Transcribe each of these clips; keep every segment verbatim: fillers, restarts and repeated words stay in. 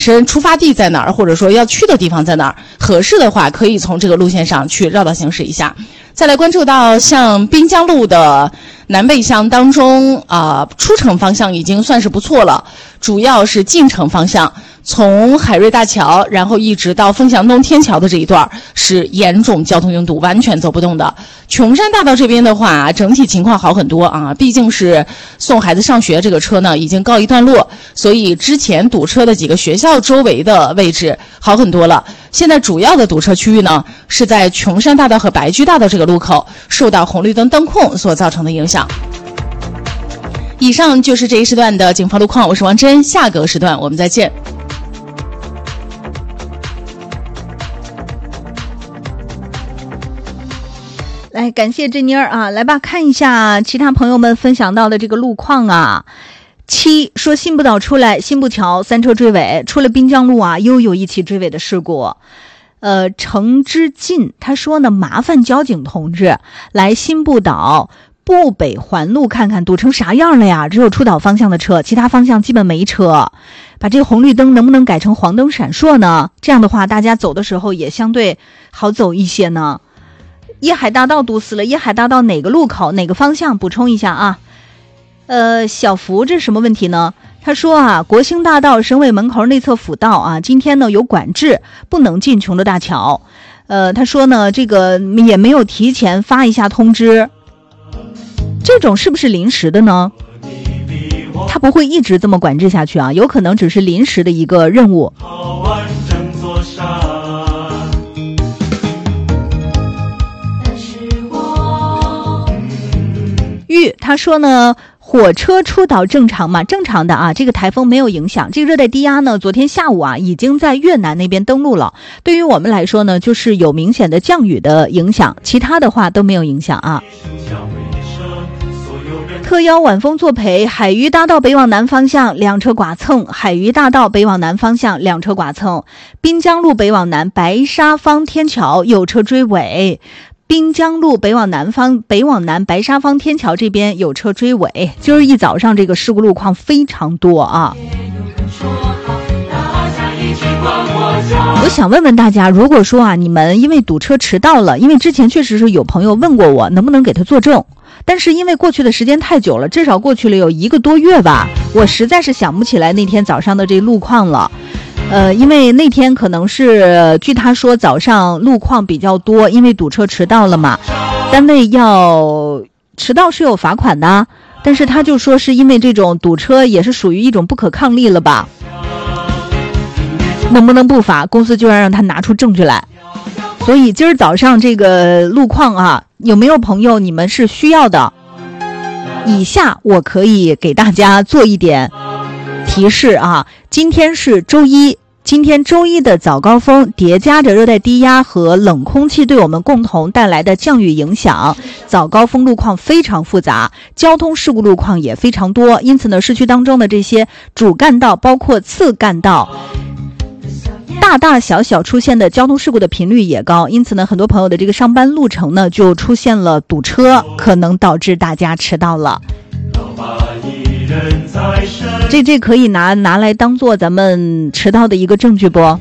身出发地在哪儿，或者说要去的地方在哪儿，合适的话可以从这个路线上去绕道行驶一下。再来关注到像滨江路的南北向当中啊、呃，出城方向已经算是不错了，主要是进城方向，从海瑞大桥然后一直到凤翔东天桥的这一段是严重交通拥堵，完全走不动的。琼山大道这边的话整体情况好很多啊，毕竟是送孩子上学，这个车呢已经告一段落，所以之前堵车的几个学校周围的位置好很多了。现在主要的堵车区域呢是在琼山大道和白驹大道这个路口，受到红绿灯灯控所造成的影响。以上就是这一时段的警方路况，我是王真，下个时段我们再见。 来，感谢珍妮儿啊，来吧，看一下其他朋友们分享到的这个路况啊。七说新步道出来，新步桥三车追尾，出了滨江路啊，又有一起追尾的事故。呃，程之进他说呢，麻烦交警同志来新步道步北环路看看堵成啥样了呀？只有出岛方向的车，其他方向基本没车。把这个红绿灯能不能改成黄灯闪烁呢？这样的话，大家走的时候也相对好走一些呢。叶海大道堵死了，叶海大道哪个路口哪个方向？补充一下啊。呃，小福这是什么问题呢？他说啊，国兴大道省委门口内侧辅道啊，今天呢有管制，不能进琼州大桥。呃，他说呢，这个也没有提前发一下通知，这种是不是临时的呢？他不会一直这么管制下去啊，有可能只是临时的一个任务。玉他说呢，火车出岛正常吗？正常的啊，这个台风没有影响。这个热带低压呢，昨天下午啊已经在越南那边登陆了。对于我们来说呢，就是有明显的降雨的影响，其他的话都没有影响啊。特邀晚风作陪，海鱼大道北往南方向两车剐蹭，海鱼大道北往南方向两车剐蹭，滨江路北往南白沙方天桥有车追尾。滨江路北往南方北往南白沙方天桥这边有车追尾，今儿一早上这个事故路况非常多啊。我想问问大家，如果说啊你们因为堵车迟到了，因为之前确实是有朋友问过我能不能给他作证，但是因为过去的时间太久了，至少过去了有一个多月吧，我实在是想不起来那天早上的这路况了。呃，因为那天可能是据他说早上路况比较多，因为堵车迟到了嘛，单位要迟到是有罚款的，但是他就说是因为这种堵车也是属于一种不可抗力了吧，能不能不罚，公司就要让他拿出证据来。所以今儿早上这个路况啊，有没有朋友你们是需要的？以下我可以给大家做一点提示啊，今天是周一，今天周一的早高峰叠加着热带低压和冷空气对我们共同带来的降雨影响，早高峰路况非常复杂，交通事故路况也非常多，因此呢，市区当中的这些主干道包括次干道大大小小出现的交通事故的频率也高，因此呢，很多朋友的这个上班路程呢就出现了堵车，可能导致大家迟到了。这这可以拿拿来当做咱们迟到的一个证据不？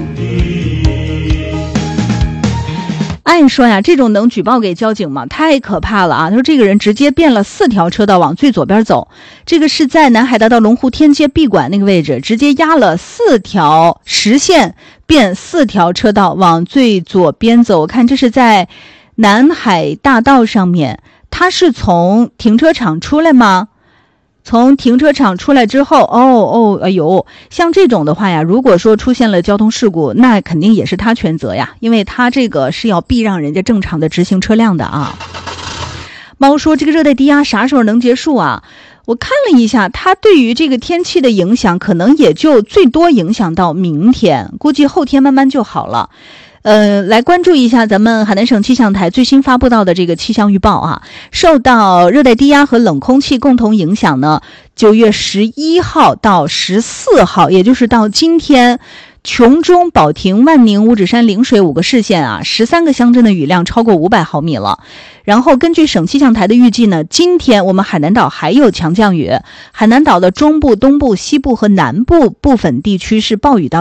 按说呀，这种能举报给交警吗？太可怕了啊！他说这个人直接变了四条车道往最左边走，这个是在南海大道龙湖天街闭馆那个位置，直接压了四条实线变四条车道往最左边走。我看这是在南海大道上面，他是从停车场出来吗？从停车场出来之后，哦哦，哎呦，像这种的话呀，如果说出现了交通事故，那肯定也是他全责呀，因为他这个是要避让人家正常的直行车辆的啊。猫说这个热带低压啥时候能结束啊？我看了一下，它对于这个天气的影响可能也就最多影响到明天，估计后天慢慢就好了。呃，来关注一下咱们海南省气象台最新发布到的这个气象预报啊，受到热带低压和冷空气共同影响呢，九月十一号到十四号，也就是到今天，琼中、保亭、万宁、五指山、陵水五个市县啊，十三个乡镇的雨量超过五百毫米了。然后根据省气象台的预计呢，今天我们海南岛还有强降雨，海南岛的中部、东部、西部和南部部分地区是暴雨到